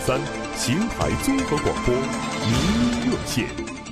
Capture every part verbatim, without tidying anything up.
三，邢台综合广播民医热线。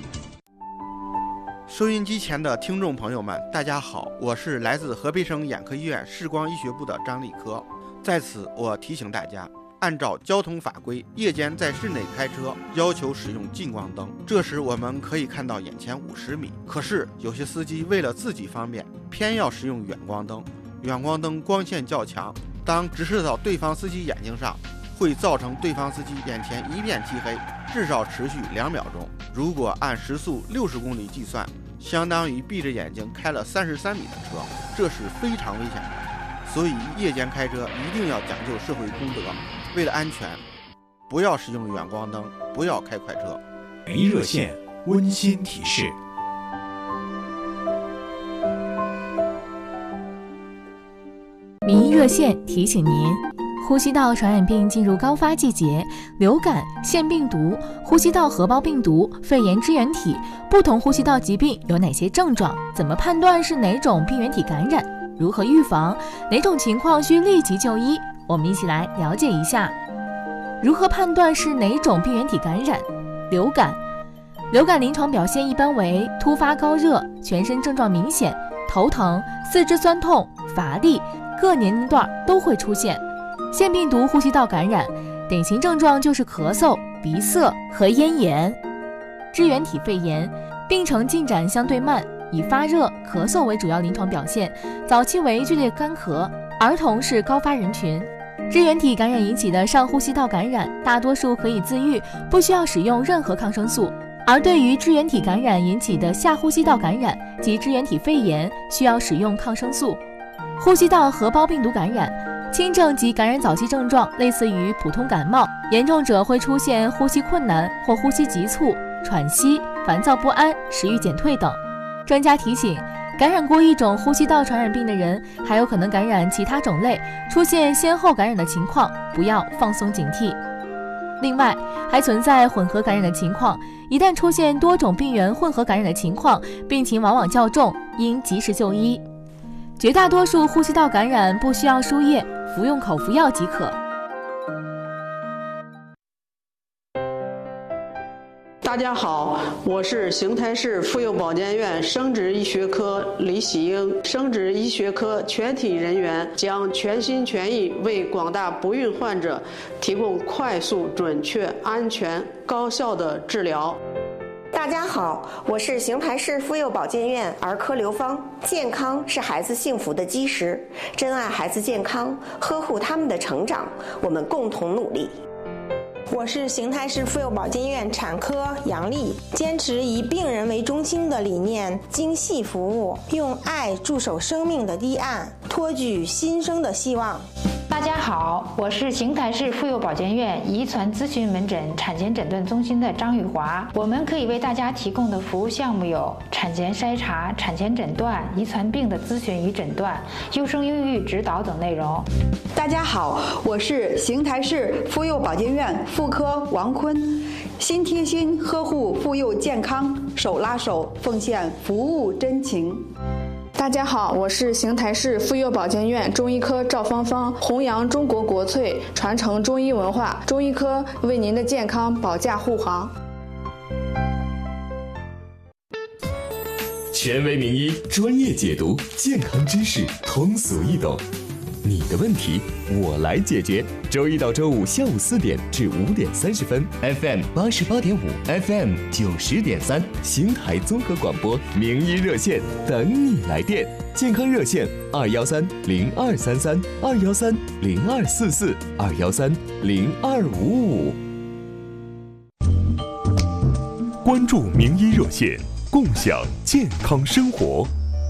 收音机前的听众朋友们，大家好，我是来自河北省眼科医院视光医学部的张立科。在此，我提醒大家，按照交通法规，夜间在室内开车要求使用近光灯，这时我们可以看到眼前五十米。可是有些司机为了自己方便，偏要使用远光灯。远光灯光线较强，当直射到对方司机眼睛上，会造成对方司机眼前一片漆黑，至少持续两秒钟。如果按时速六十公里计算，相当于闭着眼睛开了三十三米的车，这是非常危险的。所以夜间开车一定要讲究社会公德，为了安全，不要使用远光灯，不要开快车。 民医热线温馨提示。 民医热线提醒您，呼吸道传染病进入高发季节，流感、腺病毒、呼吸道合胞病毒、肺炎支原体，不同呼吸道疾病有哪些症状？怎么判断是哪种病原体感染？如何预防？哪种情况需立即就医？我们一起来了解一下。如何判断是哪种病原体感染？流感，流感临床表现一般为突发高热，全身症状明显，头疼、四肢酸痛、乏力，各年龄段都会出现。腺病毒呼吸道感染，典型症状就是咳嗽、鼻塞和咽炎。支原体肺炎，病程进展相对慢，以发热、咳嗽为主要临床表现，早期为剧烈干咳，儿童是高发人群。支原体感染引起的上呼吸道感染，大多数可以自愈，不需要使用任何抗生素。而对于支原体感染引起的下呼吸道感染及支原体肺炎，需要使用抗生素。呼吸道合胞病毒感染，轻症及感染早期症状类似于普通感冒，严重者会出现呼吸困难或呼吸急促、喘息、烦躁不安、食欲减退等。专家提醒，感染过一种呼吸道传染病的人，还有可能感染其他种类，出现先后感染的情况，不要放松警惕。另外，还存在混合感染的情况，一旦出现多种病原混合感染的情况，病情往往较重，应及时就医。绝大多数呼吸道感染不需要输液，服用口服药即可。 大家好，我是邢台市妇幼保健院生殖医学科李喜英。生殖医学科全体人员将全心全意为广大不孕患者提供快速、准确、安全、高效的治疗。 大家好，我是邢台市妇幼保健院儿科刘芳。健康是孩子幸福的基石，珍爱孩子健康，呵护他们的成长，我们共同努力。 我是邢台市妇幼保健院产科杨丽，坚持以病人为中心的理念，精细服务，用爱驻守生命的堤岸，托举新生的希望。 大家好，我是邢台市妇幼保健院遗传咨询门诊产前诊断中心的张玉华。我们可以为大家提供的服务项目有产前筛查、产前诊断、遗传病的咨询与诊断、优生孕育指导等内容。 大家好，我是邢台市妇幼保健院妇科王坤，心贴心呵护妇幼健康，手拉手奉献服务真情。 大家好，我是邢台市妇幼保健院中医科赵芳芳，弘扬中国国粹，传承中医文化，中医科为您的健康保驾护航。 权威名医，专业解读，健康知识通俗易懂，你的问题我来解决。周一到周五下午四点至五点三十分 ，F M 八十八点五 ，F M 九十点三，邢台综合广播名医热线等你来电。健康热线二幺三零二三三二幺三零二四四二幺三零二五五。关注名医热线，共享健康生活。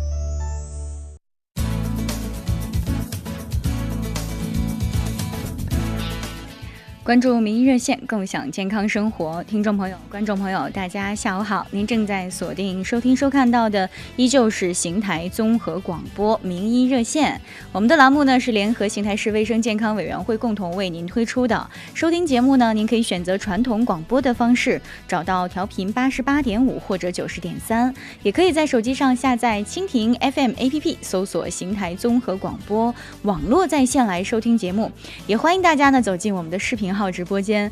关注名医热线，共享健康生活。听众朋友、观众朋友，大家下午好！您正在锁定收听收看到的，依旧是邢台综合广播名医热线。我们的栏目呢是联合邢台市卫生健康委员会共同为您推出的。收听节目呢，您可以选择传统广播的方式，找到调频八十八点五或者九十点三，也可以在手机上下载蜻蜓 F M A P P， 搜索邢台综合广播网络在线来收听节目。也欢迎大家呢走进我们的视频号直播间，